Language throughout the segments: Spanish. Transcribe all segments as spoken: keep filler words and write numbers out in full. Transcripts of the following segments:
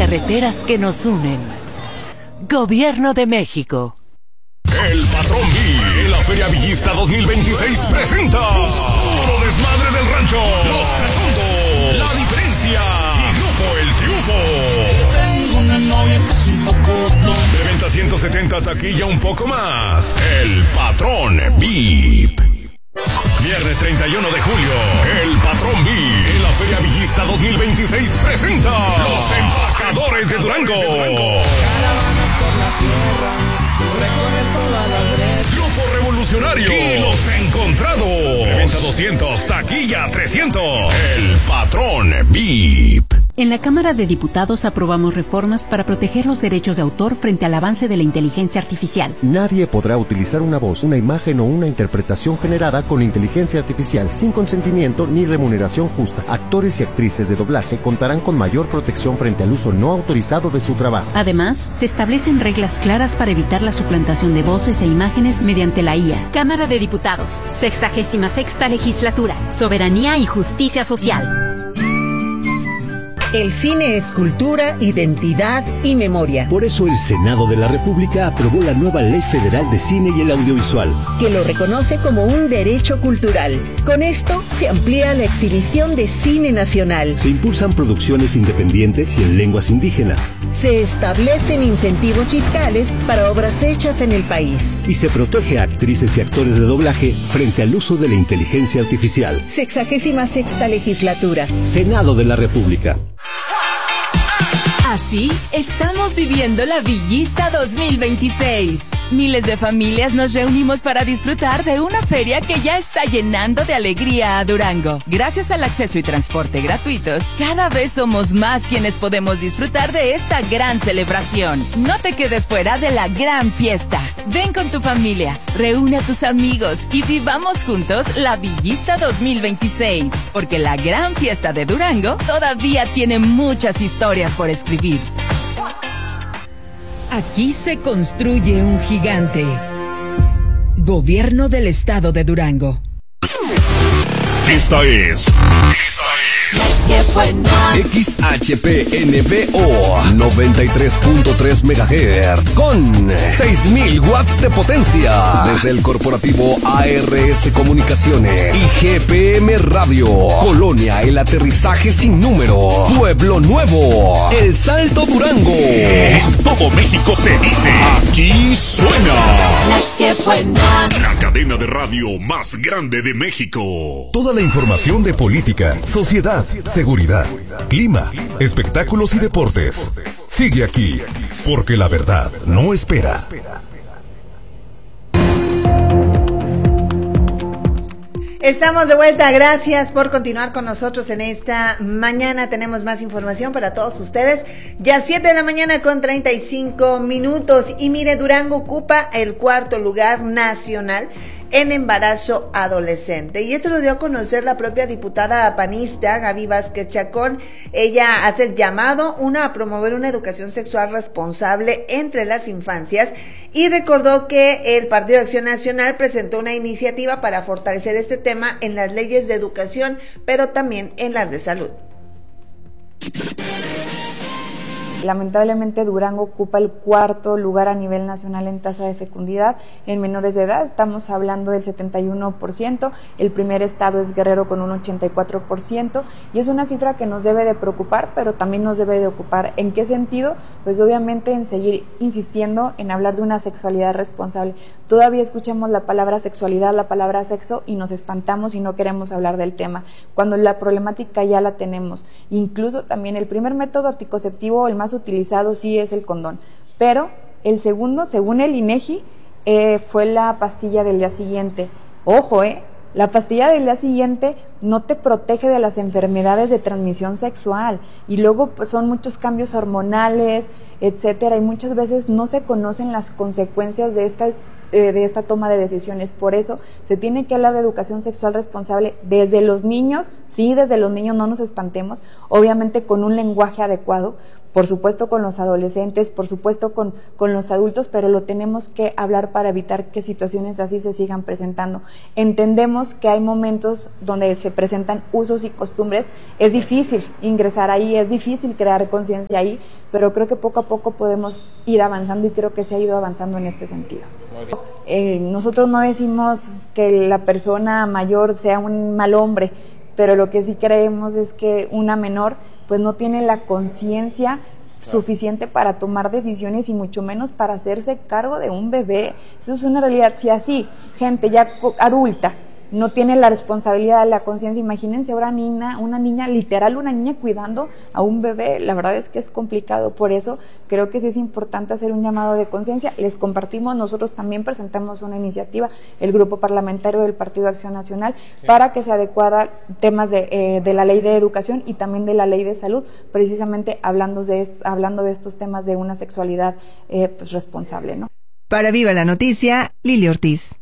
carreteras que nos unen. Gobierno de México. El Patrón B en la Feria Villista dos mil veintiséis presenta Puro Desmadre del Rancho, Los Catondos, La Diferencia y Grupo El Triunfo. Tengo una novia que es un poco de venta ciento setenta, taquilla un poco más. El Patrón V I P. Viernes treinta y uno de julio, El Patrón V I P en la Feria Villista dos mil veintiséis presenta Los Embajadores de Durango. Grupo Revolucionario y Los Encontrados. Preventa doscientos, taquilla trescientos. El Patrón V I P. En la Cámara de Diputados aprobamos reformas para proteger los derechos de autor frente al avance de la inteligencia artificial. Nadie podrá utilizar una voz, una imagen o una interpretación generada con inteligencia artificial sin consentimiento ni remuneración justa. Actores y actrices de doblaje contarán con mayor protección frente al uso no autorizado de su trabajo. Además, se establecen reglas claras para evitar la suplantación de voces e imágenes mediante la I A. Cámara de Diputados, sexagésima sexta legislatura, soberanía y justicia social. El cine es cultura, identidad y memoria. Por eso el Senado de la República aprobó la nueva Ley Federal de Cine y el Audiovisual, que lo reconoce como un derecho cultural. Con esto se amplía la exhibición de cine nacional. Se impulsan producciones independientes y en lenguas indígenas. Se establecen incentivos fiscales para obras hechas en el país. Y se protege a actrices y actores de doblaje frente al uso de la inteligencia artificial. Sexagésima sexta legislatura. Senado de la República. Así estamos viviendo la Villista dos mil veintiséis. Miles de familias nos reunimos para disfrutar de una feria que ya está llenando de alegría a Durango. Gracias al acceso y transporte gratuitos, cada vez somos más quienes podemos disfrutar de esta gran celebración. No te quedes fuera de la gran fiesta. Ven con tu familia, reúne a tus amigos y vivamos juntos la Villista dos mil veintiséis. Porque la gran fiesta de Durango todavía tiene muchas historias por escribir. Aquí se construye un gigante. Gobierno del Estado de Durango. Esta es... X H P N B O noventa y tres punto tres megahertz con seis mil watts de potencia desde el corporativo A R S Comunicaciones y G P M Radio. Colonia El Aterrizaje Sin Número, Pueblo Nuevo, El Salto Durango. En todo México se dice, aquí suena La que buena, la cadena de radio más grande de México. Toda la información de política, sociedad, seguridad, clima, espectáculos y deportes. Sigue aquí, porque la verdad no espera. Estamos de vuelta, gracias por continuar con nosotros en esta mañana. Tenemos más información para todos ustedes. Ya siete de la mañana con treinta y cinco minutos. Y mire, Durango ocupa el cuarto lugar nacional en embarazo adolescente. Y esto lo dio a conocer la propia diputada panista Gaby Vázquez Chacón. Ella hace el llamado, una, a promover una educación sexual responsable entre las infancias, y recordó que el Partido de Acción Nacional presentó una iniciativa para fortalecer este tema en las leyes de educación, pero también en las de salud. Lamentablemente Durango ocupa el cuarto lugar a nivel nacional en tasa de fecundidad en menores de edad. Estamos hablando del setenta y uno por ciento, el primer estado es Guerrero con un ochenta y cuatro por ciento, y es una cifra que nos debe de preocupar, pero también nos debe de ocupar. ¿En qué sentido? Pues obviamente en seguir insistiendo en hablar de una sexualidad responsable. Todavía escuchamos la palabra sexualidad, la palabra sexo, y nos espantamos y no queremos hablar del tema, cuando la problemática ya la tenemos. Incluso también el primer método anticonceptivo, el más utilizado, sí es el condón, pero el segundo, según el INEGI, eh, fue la pastilla del día siguiente. Ojo, eh, la pastilla del día siguiente no te protege de las enfermedades de transmisión sexual, y luego pues, son muchos cambios hormonales, etcétera, y muchas veces no se conocen las consecuencias de esta de esta toma de decisiones. Por eso se tiene que hablar de educación sexual responsable desde los niños, sí, desde los niños, no nos espantemos, obviamente con un lenguaje adecuado, por supuesto con los adolescentes, por supuesto con, con los adultos, pero lo tenemos que hablar para evitar que situaciones así se sigan presentando. Entendemos que hay momentos donde se presentan usos y costumbres, es difícil ingresar ahí, es difícil crear conciencia ahí, pero creo que poco a poco podemos ir avanzando y creo que se ha ido avanzando en este sentido. Eh, nosotros no decimos que la persona mayor sea un mal hombre, pero lo que sí creemos es que una menor pues no tiene la conciencia suficiente para tomar decisiones y mucho menos para hacerse cargo de un bebé. Eso es una realidad. Si así, gente ya adulta no tiene la responsabilidad de la conciencia, imagínense ahora niña, una niña, literal una niña cuidando a un bebé, la verdad es que es complicado, por eso creo que sí es importante hacer un llamado de conciencia. Les compartimos, nosotros también presentamos una iniciativa, el grupo parlamentario del Partido Acción Nacional, sí, para que se adecuara temas de, eh, de la ley de educación y también de la ley de salud, precisamente hablando de, est hablando de estos temas de una sexualidad eh, pues responsable, ¿no? Para Viva la Noticia, Lili Ortiz.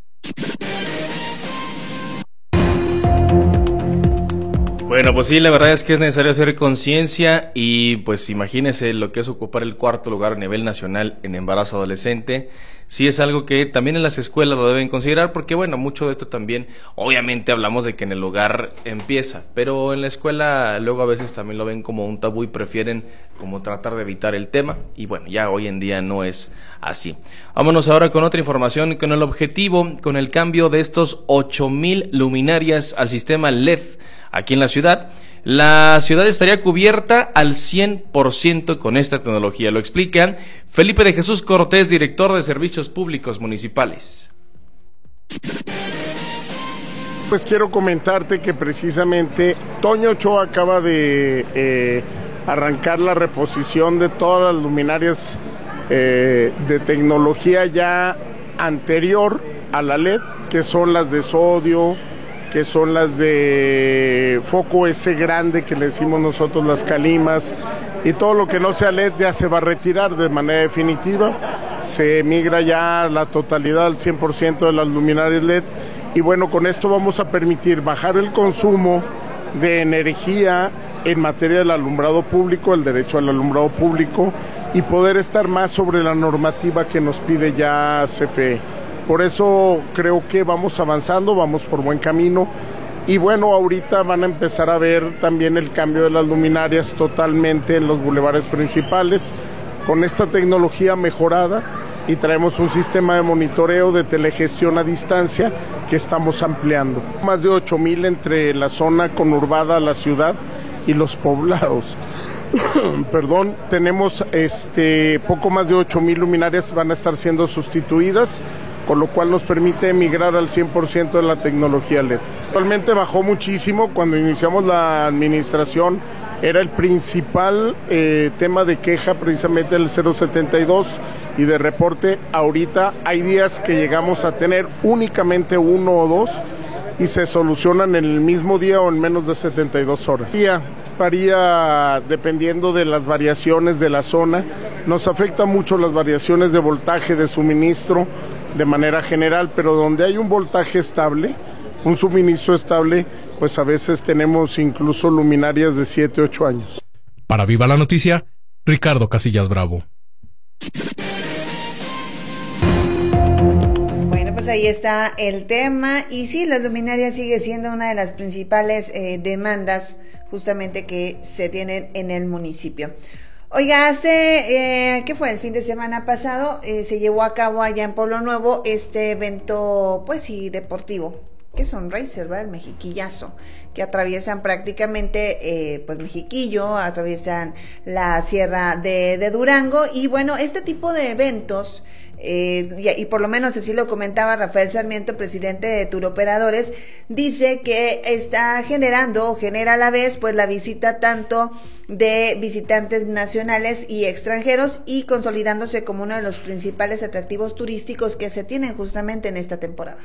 Bueno, pues sí, la verdad es que es necesario hacer conciencia y pues imagínese lo que es ocupar el cuarto lugar a nivel nacional en embarazo adolescente. Sí es algo que también en las escuelas lo deben considerar porque bueno, mucho de esto también, obviamente hablamos de que en el hogar empieza, pero en la escuela luego a veces también lo ven como un tabú y prefieren como tratar de evitar el tema y bueno, ya hoy en día no es así. Vámonos ahora con otra información, con el objetivo, con el cambio de estos ocho mil luminarias al sistema L E D aquí en la ciudad. La ciudad estaría cubierta al cien por ciento con esta tecnología. Lo explica Felipe de Jesús Cortés, director de Servicios Públicos Municipales. Pues quiero comentarte que precisamente Toño Ochoa acaba de eh, arrancar la reposición de todas las luminarias eh, de tecnología ya anterior a la L E D, que son las de sodio, que son las de foco ese grande que le decimos nosotros las calimas, y todo lo que no sea L E D ya se va a retirar de manera definitiva, se migra ya a la totalidad al cien por ciento de las luminarias L E D, y bueno, con esto vamos a permitir bajar el consumo de energía en materia del alumbrado público, el derecho al alumbrado público, y poder estar más sobre la normativa que nos pide ya C F E. Por eso creo que vamos avanzando, vamos por buen camino y bueno, ahorita van a empezar a ver también el cambio de las luminarias totalmente en los bulevares principales con esta tecnología mejorada y traemos un sistema de monitoreo de telegestión a distancia que estamos ampliando. Más de ocho mil entre la zona conurbada, la ciudad y los poblados. Perdón, tenemos este poco más de ocho mil luminarias van a estar siendo sustituidas, con lo cual nos permite migrar al cien por ciento de la tecnología L E D. Actualmente bajó muchísimo, cuando iniciamos la administración era el principal eh, tema de queja precisamente el cero setenta y dos y de reporte. Ahorita hay días que llegamos a tener únicamente uno o dos y se solucionan en el mismo día o en menos de setenta y dos horas. Varía dependiendo de las variaciones de la zona, nos afecta mucho las variaciones de voltaje de suministro de manera general, pero donde hay un voltaje estable, un suministro estable, pues a veces tenemos incluso luminarias de siete, ocho años. Para Viva la Noticia, Ricardo Casillas Bravo. Bueno, pues ahí está el tema, y sí, las luminarias sigue siendo una de las principales eh, demandas justamente que se tienen en el municipio. Oiga, hace, eh, ¿qué fue? El fin de semana pasado eh, se llevó a cabo allá en Pueblo Nuevo este evento, pues sí, deportivo, que son racers, ¿verdad? El Mexiquillazo, que atraviesan prácticamente, eh, pues Mexiquillo, atraviesan la sierra de, de Durango, y bueno, este tipo de eventos, eh, y, y por lo menos así lo comentaba Rafael Sarmiento, presidente de Turoperadores, dice que está generando, o genera a la vez, pues la visita tanto de visitantes nacionales y extranjeros, y consolidándose como uno de los principales atractivos turísticos que se tienen justamente en esta temporada.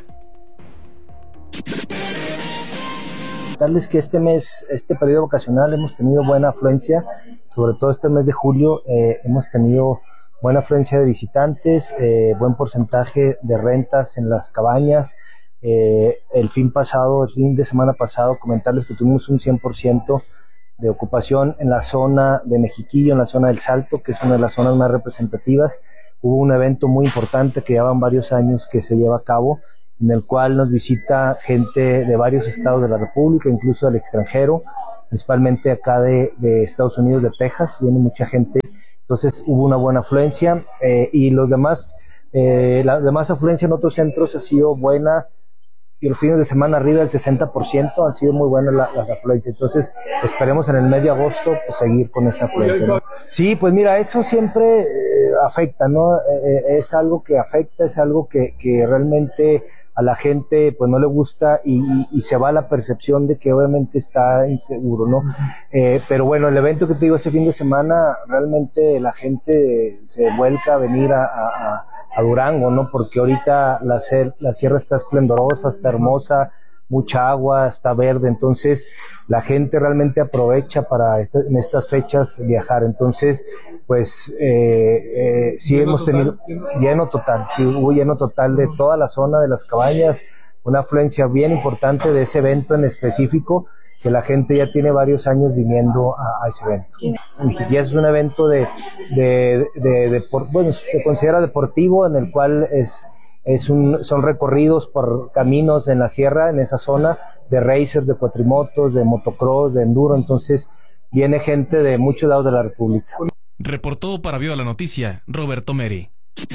Comentarles que este mes, este periodo vacacional, hemos tenido buena afluencia, sobre todo este mes de julio, eh, hemos tenido buena afluencia de visitantes, eh, buen porcentaje de rentas en las cabañas. Eh, el fin pasado, el fin de semana pasado, comentarles que tuvimos un cien por ciento de ocupación en la zona de Mexiquillo, en la zona del Salto, que es una de las zonas más representativas. Hubo un evento muy importante que llevan varios años que se lleva a cabo, en el cual nos visita gente de varios estados de la República, incluso del extranjero, principalmente acá de, de Estados Unidos, de Texas, viene mucha gente. Entonces hubo una buena afluencia eh, y los demás, eh, la demás afluencia en otros centros ha sido buena, y los fines de semana arriba del sesenta por ciento han sido muy buenas la, las afluencias. Entonces esperemos en el mes de agosto pues, seguir con esa afluencia, ¿no? Sí, pues mira, eso siempre eh, afecta, ¿no? Eh, es algo que afecta, es algo que, que realmente a la gente pues no le gusta y, y, y se va la percepción de que obviamente está inseguro, ¿no? Eh, pero bueno, el evento que te digo ese fin de semana, realmente la gente se vuelca a venir a, a, a Durango, ¿no? Porque ahorita la, ser, la sierra está esplendorosa, está hermosa, mucha agua, está verde, entonces la gente realmente aprovecha para este, en estas fechas viajar. Entonces pues eh, eh, sí hemos tenido lleno total, sí hubo lleno total de toda la zona de las cabañas, una afluencia bien importante de ese evento en específico, que la gente ya tiene varios años viniendo a, a ese evento. Mexiquillas es un evento de, de, de, de por, bueno, se considera deportivo, en el cual es Es un, son recorridos por caminos en la sierra, en esa zona, de racers, de cuatrimotos, de motocross, de enduro. Entonces viene gente de muchos lados de la República. Reportó para Viva la Noticia, Roberto Meri.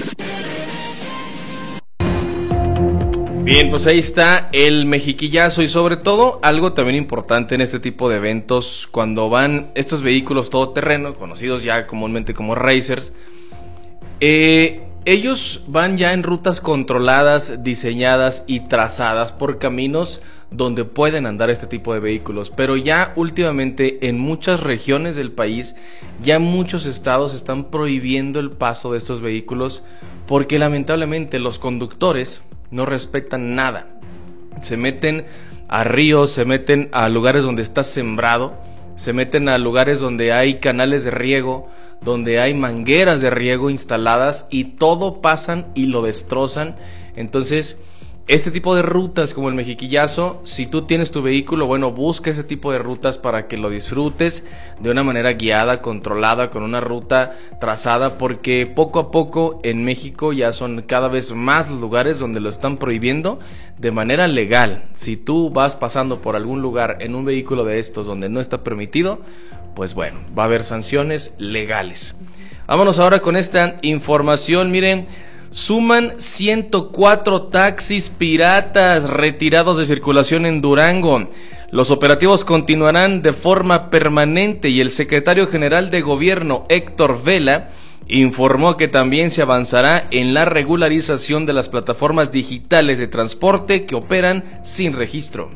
Bien, pues ahí está el mexiquillazo y sobre todo algo también importante en este tipo de eventos, cuando van estos vehículos todoterreno, conocidos ya comúnmente como racers, eh... ellos van ya en rutas controladas, diseñadas y trazadas por caminos donde pueden andar este tipo de vehículos. Pero ya últimamente en muchas regiones del país, ya muchos estados están prohibiendo el paso de estos vehículos porque lamentablemente los conductores no respetan nada. Se meten a ríos, se meten a lugares donde está sembrado, se meten a lugares donde hay canales de riego, donde hay mangueras de riego instaladas y todo pasan y lo destrozan. Entonces, este tipo de rutas como el mexiquillazo, si tú tienes tu vehículo, bueno, busca ese tipo de rutas para que lo disfrutes de una manera guiada, controlada, con una ruta trazada, porque poco a poco en México ya son cada vez más lugares donde lo están prohibiendo de manera legal. Si tú vas pasando por algún lugar en un vehículo de estos donde no está permitido, pues bueno, va a haber sanciones legales. Vámonos ahora con esta información. Miren, suman ciento cuatro taxis piratas retirados de circulación en Durango. Los operativos continuarán de forma permanente y el secretario general de Gobierno, Héctor Vela, informó que también se avanzará en la regularización de las plataformas digitales de transporte que operan sin registro.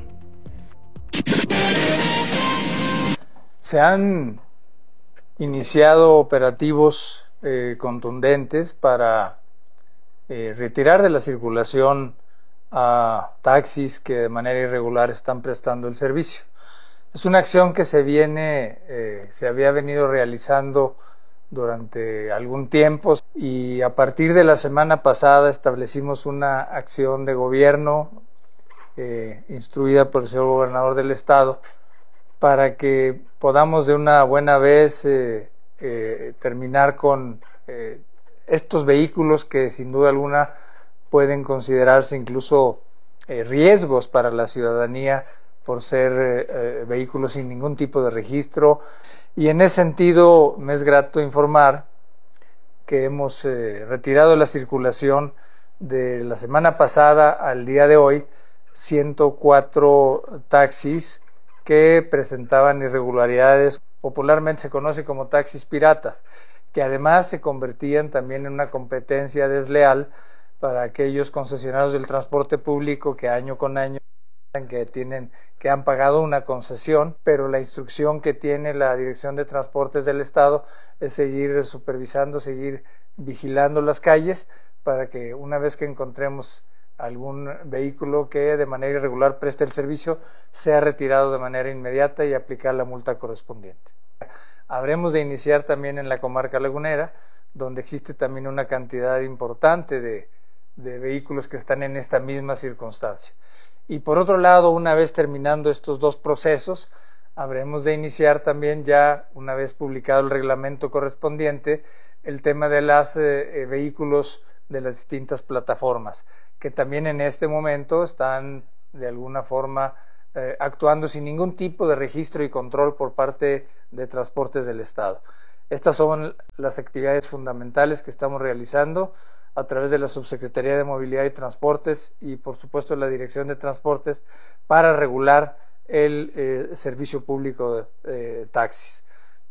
Se han iniciado operativos eh, contundentes para eh, retirar de la circulación a taxis que de manera irregular están prestando el servicio. Es una acción que se viene, eh, se había venido realizando durante algún tiempo y a partir de la semana pasada establecimos una acción de gobierno eh, instruida por el señor gobernador del estado para que podamos de una buena vez eh, eh, terminar con eh, estos vehículos que sin duda alguna pueden considerarse incluso eh, riesgos para la ciudadanía por ser eh, eh, vehículos sin ningún tipo de registro. Y en ese sentido me es grato informar que hemos eh, retirado de la circulación de la semana pasada al día de hoy ciento cuatro taxis que presentaban irregularidades, popularmente se conoce como taxis piratas, que además se convertían también en una competencia desleal para aquellos concesionarios del transporte público que año con año que tienen que han pagado una concesión, pero la instrucción que tiene la Dirección de Transportes del Estado es seguir supervisando, seguir vigilando las calles para que una vez que encontremos algún vehículo que de manera irregular preste el servicio sea retirado de manera inmediata y aplicar la multa correspondiente. Habremos de iniciar también en la comarca lagunera, donde existe también una cantidad importante de, de vehículos que están en esta misma circunstancia. Y por otro lado, una vez terminando estos dos procesos, habremos de iniciar también ya, una vez publicado el reglamento correspondiente, el tema de los eh, vehículos de las distintas plataformas, que también en este momento están de alguna forma eh, actuando sin ningún tipo de registro y control por parte de Transportes del Estado. Estas son las actividades fundamentales que estamos realizando a través de la Subsecretaría de Movilidad y Transportes y por supuesto la Dirección de Transportes para regular el eh, servicio público de eh, taxis.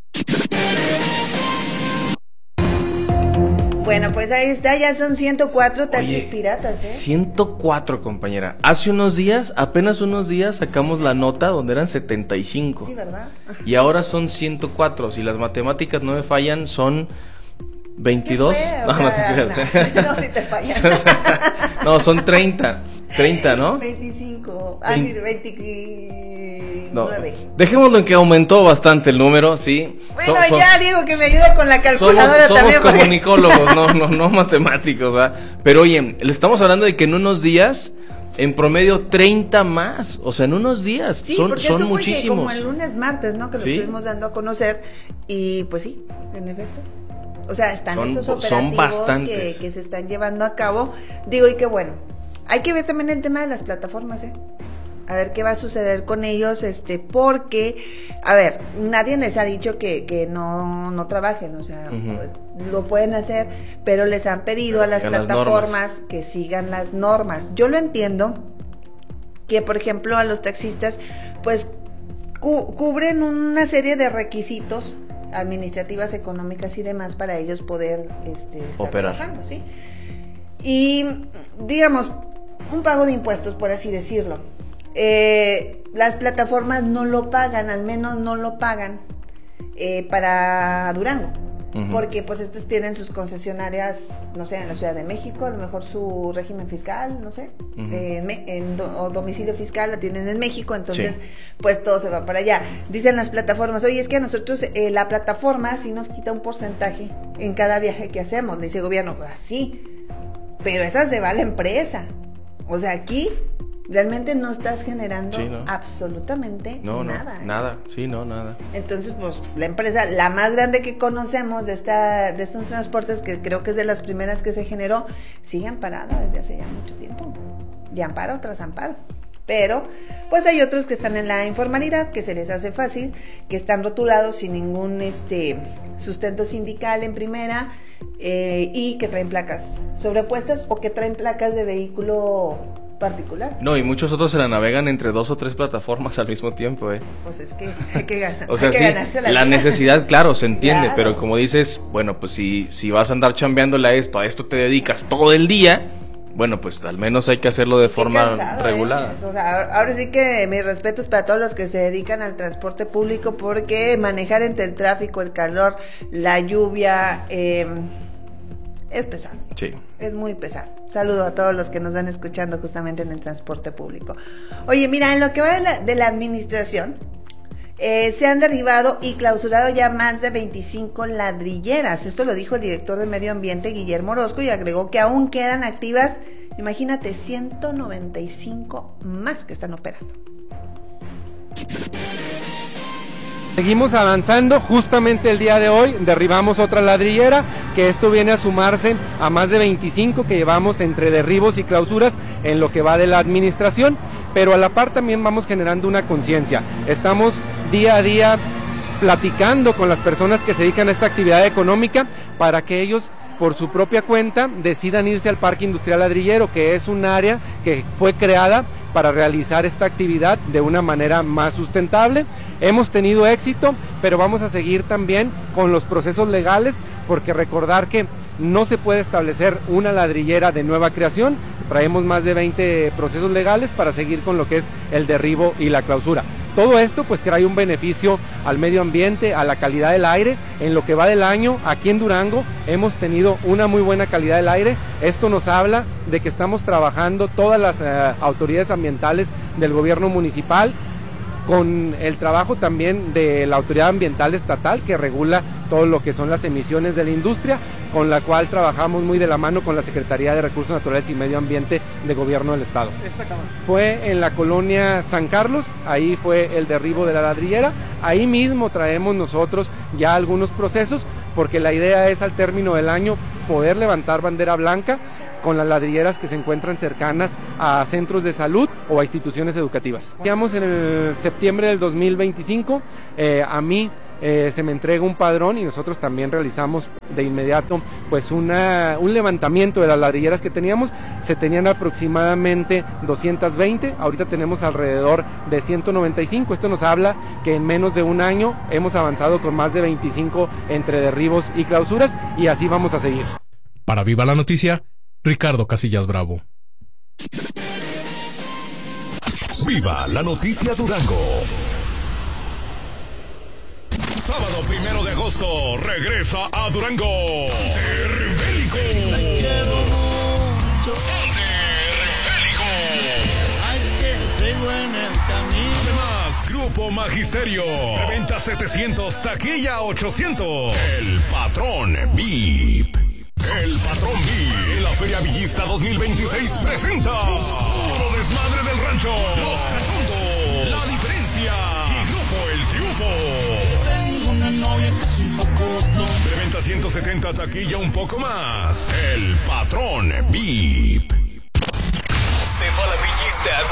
Bueno, pues ahí está, ya son ciento cuatro taxis Oye, piratas, ¿eh? ciento cuatro, compañera. Hace unos días, apenas unos días, sacamos la nota donde eran setenta y cinco. Sí, ¿verdad? Y ahora son ciento cuatro. Si las matemáticas no me fallan, son veintidós. Es que fue, o no, sea, no te creas. no, no, si te fallan. No, son treinta. treinta, ¿no? veinticinco. Ah, sí, veintinueve. No, dejémoslo en que aumentó bastante el número, sí. Bueno, so, so, ya digo que me ayude con la calculadora somos, también. Somos comunicólogos, no, no, no matemáticos, ¿verdad? Pero oye, le estamos hablando de que en unos días, en promedio treinta más, o sea, en unos días, sí, son, porque son esto fue muchísimos. como el lunes, martes, ¿no? Que lo ¿Sí? estuvimos dando a conocer y pues sí, en efecto. O sea, están son, estos son operativos que, que se están llevando a cabo. Digo, y qué bueno. Hay que ver también el tema de las plataformas, ¿eh? A ver qué va a suceder con ellos, este, porque, a ver, nadie les ha dicho que, que no, no trabajen, o sea, uh-huh. lo pueden hacer, pero les han pedido pero a las plataformas las que sigan las normas. Yo lo entiendo, que por ejemplo a los taxistas, pues, cu- cubren una serie de requisitos administrativas, económicas y demás para ellos poder, este, estar operar. Trabajando, ¿sí? Y, digamos, un pago de impuestos, por así decirlo. Eh, las plataformas no lo pagan, al menos no lo pagan eh, para Durango, uh-huh. porque pues estos tienen sus concesionarias, no sé, en la Ciudad de México, a lo mejor su régimen fiscal, no sé, uh-huh. eh, en, en do, o domicilio fiscal lo tienen en México, entonces sí. pues todo se va para allá. Dicen las plataformas, oye, es que a nosotros eh, la plataforma sí nos quita un porcentaje en cada viaje que hacemos, le dice el gobierno, pues así, pero esa se va a la empresa, o sea, aquí realmente no estás generando sí, no. absolutamente no, nada. No, ¿eh? Nada, sí, no, nada. Entonces, pues, la empresa, la más grande que conocemos de esta, de estos transportes, que creo que es de las primeras que se generó, sigue amparada desde hace ya mucho tiempo. Y amparo tras amparo. Pero, pues hay otros que están en la informalidad, que se les hace fácil, que están rotulados sin ningún este sustento sindical en primera, eh, y que traen placas sobrepuestas o que traen placas de vehículo particular. No, y muchos otros se la navegan entre dos o tres plataformas al mismo tiempo, ¿eh? Pues es que hay que, ganar, o sea, hay que sí, ganarse la la vida. necesidad, claro, se entiende, claro. Pero como dices, bueno, pues si, si vas a andar chambeándole a esto, a esto te dedicas todo el día, bueno, pues al menos hay que hacerlo de Qué forma cansado, regulada. ¿eh? O sea, ahora sí que mis respetos para todos los que se dedican al transporte público, porque manejar entre el tráfico, el calor, la lluvia, eh, es pesado. Sí. Es muy pesado. Saludo a todos los que nos van escuchando justamente en el transporte público. Oye, mira, en lo que va de la, de la administración, eh, se han derribado y clausurado ya más de veinticinco ladrilleras. Esto lo dijo el director de Medio Ambiente, Guillermo Orozco, y agregó que aún quedan activas, imagínate, ciento noventa y cinco más que están operando. Seguimos avanzando, justamente el día de hoy derribamos otra ladrillera, que esto viene a sumarse a más de veinticinco que llevamos entre derribos y clausuras en lo que va de la administración, pero a la par también vamos generando una conciencia. Estamos día a día platicando con las personas que se dedican a esta actividad económica para que ellos por su propia cuenta decidan irse al Parque Industrial Ladrillero, que es un área que fue creada para realizar esta actividad de una manera más sustentable. Hemos tenido éxito, pero vamos a seguir también con los procesos legales, porque recordar que no se puede establecer una ladrillera de nueva creación. Traemos más de veinte procesos legales para seguir con lo que es el derribo y la clausura. Todo esto pues trae un beneficio al medio ambiente, a la calidad del aire. En lo que va del año, aquí en Durango hemos tenido una muy buena calidad del aire. Esto nos habla de que estamos trabajando todas las uh, autoridades ambientales del gobierno municipal, con el trabajo también de la autoridad ambiental estatal que regula todo lo que son las emisiones de la industria, con la cual trabajamos muy de la mano con la Secretaría de Recursos Naturales y Medio Ambiente de Gobierno del Estado. Fue en la colonia San Carlos, ahí fue el derribo de la ladrillera, ahí mismo traemos nosotros ya algunos procesos, porque la idea es al término del año poder levantar bandera blanca con las ladrilleras que se encuentran cercanas a centros de salud o a instituciones educativas. Digamos, en el septiembre del dos mil veinticinco, eh, a mí eh, se me entrega un padrón y nosotros también realizamos de inmediato pues una, un levantamiento de las ladrilleras que teníamos. Se tenían aproximadamente doscientas veinte, ahorita tenemos alrededor de ciento noventa y cinco. Esto nos habla que en menos de un año hemos avanzado con más de veinticinco entre derribos y clausuras, y así vamos a seguir. Para Viva la Noticia, Ricardo Casillas Bravo. Viva la Noticia Durango. Sábado primero de agosto regresa a Durango Terfélico. Además, Grupo Magisterio. Reventa setecientos, taquilla ochocientos. El Patrón V I P. El Patrón V I P en la Feria Villista dos mil veintiséis presenta Puro Desmadre del Rancho, Los Catondos, La Diferencia y Grupo El Triunfo. Tengo una novia que es un poco... Preventa ciento setenta, taquilla un poco más. El Patrón V I P.